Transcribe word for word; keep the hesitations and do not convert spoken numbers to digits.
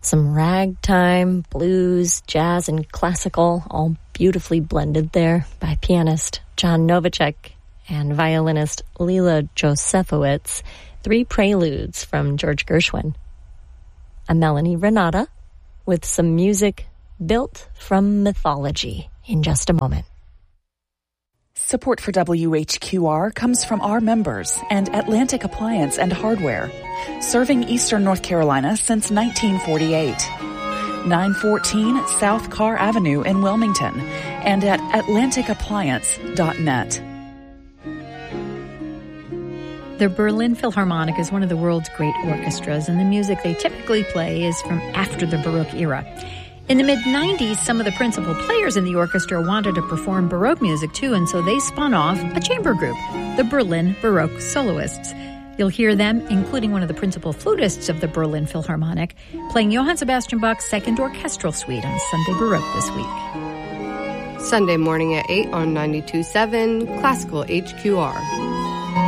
Some ragtime, blues, jazz, and classical, all beautifully blended there by pianist John Novacek and violinist Lila Josefowitz. Three preludes from George Gershwin. A Melanie Renata with some music built from mythology in just a moment. Support for W H Q R comes from our members and Atlantic Appliance and Hardware, serving Eastern North Carolina since nineteen forty-eight. nine fourteen South Carr Avenue in Wilmington and at atlantic appliance dot net. The Berlin Philharmonic is one of the world's great orchestras, and the music they typically play is from after the Baroque era. In the mid nineties, some of the principal players in the orchestra wanted to perform Baroque music too, and so they spun off a chamber group, the Berlin Baroque Soloists. You'll hear them, including one of the principal flutists of the Berlin Philharmonic, playing Johann Sebastian Bach's Second Orchestral Suite on Sunday Baroque this week. Sunday morning at eight on ninety-two point seven Classical H Q R.